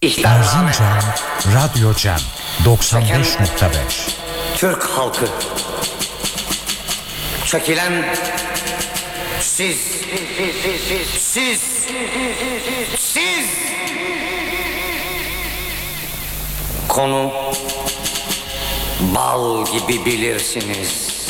Erzincan Radyo Cem 95.5. Türk halkı, çekilen siz. Konu bal gibi bilirsiniz.